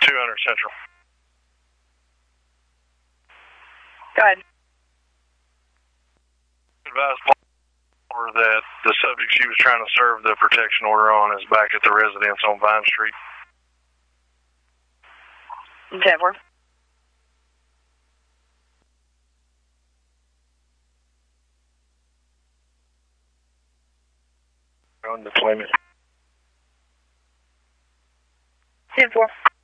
200 Central. Go ahead. Advised that the subject she was trying to serve the protection order on is back at the residence on Vine Street. 10-4. On deployment. 10-4.